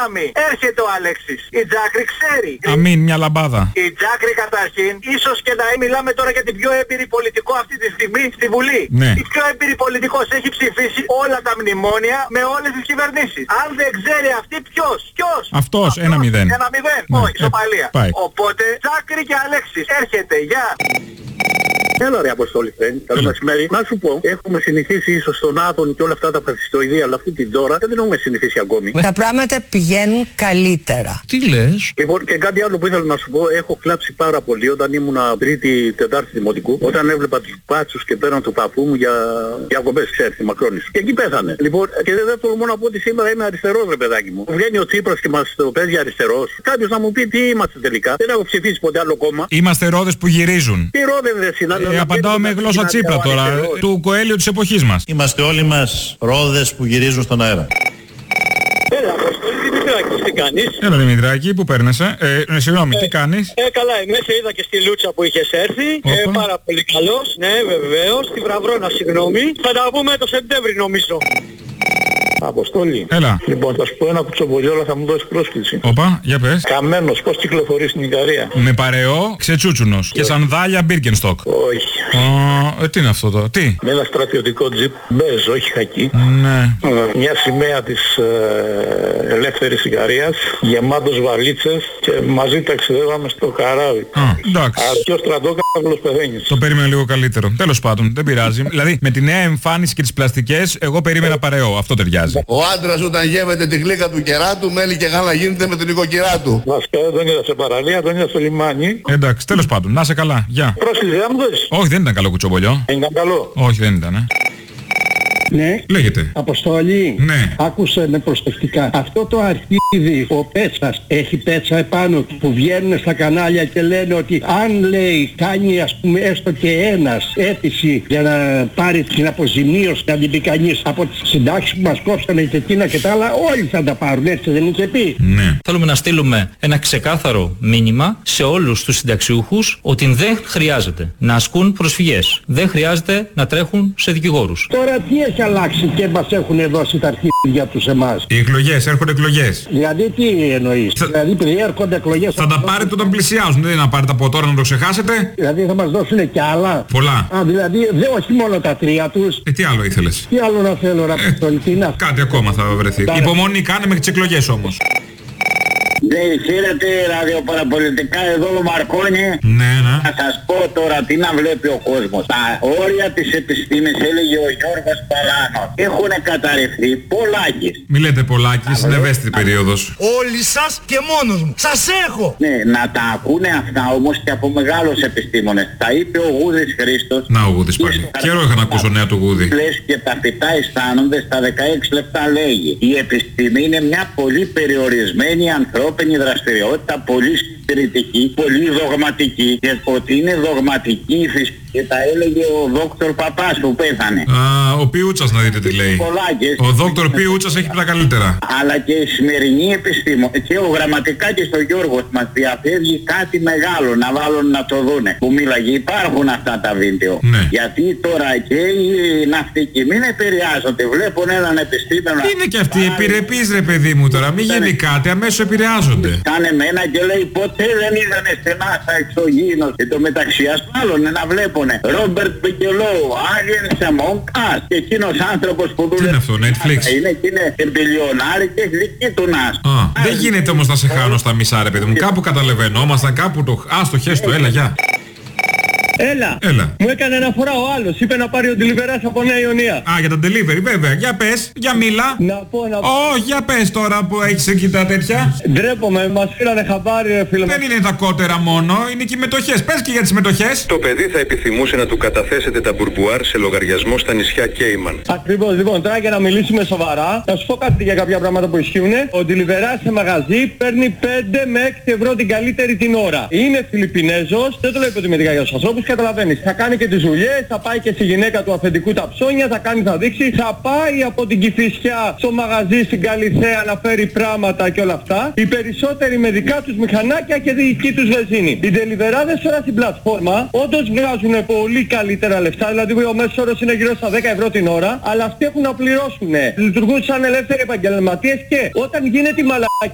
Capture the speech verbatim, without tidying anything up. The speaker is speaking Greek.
δύναμη. Έρχεται ο Αλέξης. Η Τζάκρη ξέρει. Αμήν, μια λαμπάδα. Η Τζάκρη καταρχήν, ίσως και να μιλάμε τώρα για την πιο έμπειρη πολιτικό αυτή τη στιγμή στη Βουλή. Ναι. Η πιο έμπειρη πολιτικός έχει ψηφίσει όλα τα μνημόνια με όλες τις κυβερνήσεις. Αν δεν ξέρει αυτή, ποιος, ποιος. Αυτός, ένα μηδέν. Ένα μηδέν. Ναι. Όχι, ισοπαλία. Ε, Οπότε, Τζάκρη και Αλέξης, έρχεται, γεια. Έλα ρε Αποστόλη friend, καλό μεσημέρι. Να σου πω, έχουμε συνηθίσει ίσως στον Άδων και όλα αυτά τα φασιστοειδεία, αλλά αυτή την τώρα δεν έχουμε συνηθίσει ακόμη. Τα πράγματα πηγαίνουν καλύτερα. Τι λες? Λοιπόν, και κάτι άλλο που ήθελα να σου πω, έχω κλάψει πάρα πολύ όταν ήμουν τρίτη, τετάρτη δημοτικού, όταν έβλεπα τους μπάτσους και πέραν του παππού μου για διακοπές, ξέρεις, τη Μακρόνησο. Και εκεί πέθανε. Λοιπόν, και δεν τολμώ να πω ότι σήμερα είμαι αριστερός ρε παιδάκι μου. Βγαίνει ο Τσίπρας και μας το παίζει αριστερός. Κάποιος να μου πει τι είμαστε τελικά. Δεν έχω ψηφίσει ποτέ άλλο κόμμα. Είμαστε ρόδες που γυρίζουν. Τι ρόδε δεν συνάδελφε. Ε, απαντάω με γλώσσα Τσίπρα τώρα, του Κοέλιου της εποχής μας. Είμαστε όλοι μας ρόδες που γυρίζουν στον αέρα. Έλα, Αποστόλη, Δημητράκη, τι κάνεις? Έλα Δημητράκη, πού παίρνεσαι? Ε, συγγνώμη, τι κάνεις? Ε, καλά, είμαι, σε είδα και στη Λούτσα που είχες έρθει. Ε, πάρα πολύ καλός, ναι, βεβαίως. Στη Βραβρώνα, συγγνώμη. Θα τα πούμε το Σεπτέμβρη, νομίζω. Αποστόλη. Έλα. Λοιπόν, θα σου πω ένα κουτσομπολιόλα, θα μου δώσει πρόσκληση. Όπα, για πες. Καμένος, πώς κυκλοφορεί στην Ικαρία? Με παρεό, ξετσούτσουνος και σανδάλια Birkenstock. Όχι. Α, ε, τι είναι αυτό το, τι? Με ένα στρατιωτικό τζιπ, μπέζ, όχι χακί. Ναι. Μια σημαία της ε, ελεύθερης Ικαρίας, γεμάτος βαλίτσες και μαζί ταξιδεύαμε στο καράβι. Α, εντάξει. Αρκεί ο στρατόκαυλος πεθαίνεις. Το περίμενα λίγο καλύτερο. Τέλος πάντων, δεν πειράζει. Δηλαδή, με τη νέα εμφάνιση και τις πλαστικές, εγώ περίμενα παρεό. Αυτό ταιριάζει. Ο άντρας όταν γεύεται τη γλύκα του κεράτου, μέλι και γάλα γίνεται με την οικοκυρά του. Βασικά δεν είδα σε παραλία, τον είδα στο λιμάνι. Εντάξει, τέλος πάντων, να σε καλά. Γεια. Πρόσκληση, δεν μου δώσεις? Όχι, δεν ήταν καλό κουτσομπολιό. Ήταν καλό. Όχι, δεν ήταν, ε. Ναι. Λέγεται. Αποστολή. Ναι. Άκουσε με προσεκτικά. Αυτό το αρχίδι, ο Πέτσας, έχει πέτσα επάνω του που βγαίνουν στα κανάλια και λένε ότι αν λέει κάνει ας πούμε έστω και ένας αίτηση για να πάρει την αποζημίωση να την πει κανείς από τις συντάξεις που μας κόψανε και εκείνα και τα άλλα, όλοι θα τα πάρουν, έτσι δεν είχε πει? Ναι. Θέλουμε να στείλουμε ένα ξεκάθαρο μήνυμα σε όλους τους συνταξιούχους ότι δεν χρειάζεται να ασκούν προσφυγές. Δεν χρειάζεται να τρέχουν σε δικηγόρους. Τώρα τι έχει αλλάξει και μας έχουν δώσει τα αρχίδια τους εμάς? Οι εκλογές, έρχονται εκλογές. Δηλαδή τι εννοείς? Θα... Δηλαδή επειδή έρχονται εκλογές... Θα τα πάρετε όταν πλησιάζουν, δεν είναι να πάρετε από τώρα να το ξεχάσετε. Δηλαδή θα μας δώσουν και άλλα. Πολλά. Α, δηλαδή δεν, όχι μόνο τα τρία τους. Ε, τι άλλο ήθελες? Τι άλλο να θέλω, να ε, Κάτι ακόμα θα βρεθεί. Τα... Υπομονή κάνε μέχρι τις εκλογές όμως. Ναι, χαίρετε ραδιοπαραπολιτικά, εδώ ο Μαρκόνι. Ναι, ναι. Θα σας πω τώρα τι να βλέπει ο κόσμος. Τα όρια της επιστήμης, έλεγε ο Γιώργος Παλάνος, έχουν καταρρευθεί πολλάκις. Μη λέτε πολλάκις, είναι ευαίσθητη περίοδος. Όλοι σας και μόνος μου. Σας έχω! Ναι, να τα ακούνε αυτά όμως και από μεγάλους επιστήμονες. Τα είπε ο Γούδης Χρήστος. Να ο Γούδης πάλι. Καιρό είχα να ακούσω νέα του Γούδη. Λες και τα φυτά αισθάνονται στα δεκαέξι λεπτά λέγει. Η επιστήμη είναι μια πολύ περιορισμένη ανθρώπινη δραστηριότητα, πολύ συντηρητική, πολύ δογματική, και ότι είναι δογματική η φυσική και τα έλεγε ο δόκτωρ Παπάς που πέθανε. Α, ο Πιούτσας να δείτε τι λέει. Πολλάκες. Ο δόκτωρ Πιούτσας έχει τα καλύτερα. Αλλά και η σημερινή επιστήμο και ο Γραμματικάκης στο Γιώργο μας διαφεύγει κάτι μεγάλο να βάλουν να το δούνε. Που μίλαγε, υπάρχουν αυτά τα βίντεο. Ναι. Γιατί τώρα και οι ναυτικοί μην επηρεάζονται. Βλέπουν έναν επιστήμονα. Είναι και αυτοί επιρρεπείς ρε παιδί μου τώρα. Μην γίνει κάτι, αμέσως επηρεάζονται. Κάνε μένα και λέει ποτέ δεν είδανε στενά στα εξωγήινος. Και το μεταξύ ας βάλουνε να βλέπουνε Ρόμπερτ Μπικελόου, Άγιεν Σεμόγκας και εκείνος άνθρωπος που δούλευε. Τι είναι αυτό, Netflix? Είναι και είναι μπιλιονάρι και έχει δική του νας. Α, δεν γίνεται όμως να σε χάνω στα μισά ρε παιδί μου. Κάπου καταλαβαίνόμασταν, κάπου το... Α, στο χέρι του, έλα, γεια. Έλα. Έλα. Μου έκανε αναφορά ο άλλος. Είπε να πάρει ο Ντιλιβεράς από Νέα Ιωνία. Α, για τα delivery, βέβαια. Για πες, για μίλα. Να πω, να πω. Ω, για πες τώρα που έχεις εκεί τα τέτοια. Ντρέπομαι, μας φύλανε χαμπάρι ρε φίλε. Δεν είναι τα κότερα μόνο, είναι και οι μετοχές. Πες και για τις μετοχές. Το παιδί θα επιθυμούσε να του καταθέσετε τα μπουρμπουάρ σε λογαριασμό στα νησιά Κέιμαν. Ακριβώς, λοιπόν, τώρα για να μιλήσουμε σοβαρά, θα σου πω κάτι για κάποια πράγματα που ισχύουν. Ο Ντιλιβεράς σε μαγαζί παίρνει πέντε με έξι ευρώ την καλύτερη την ώρα. Είναι Φιλιππινέζος, δεν το λέω υποτιμητικά για τους ανθρώπους. Καταλαβαίνεις, θα κάνει και τις δουλειές, θα πάει και στη γυναίκα του αφεντικού τα ψώνια, θα κάνει, θα δείξει, θα πάει από την Κηφισιά στο μαγαζί στην Καλιθέα να φέρει πράγματα και όλα αυτά. Οι περισσότεροι με δικά τους μηχανάκια και δική τους βενζίνη. Οι τελιβεράδες τώρα στην πλατφόρμα όντως βγάζουν πολύ καλύτερα λεφτά, δηλαδή ο μέσος όρος είναι γύρω στα δέκα ευρώ την ώρα, αλλά αυτοί έχουν να πληρώσουν. Λειτουργούν σαν ελεύθεροι επαγγελματίες και όταν γίνεται η μαλακία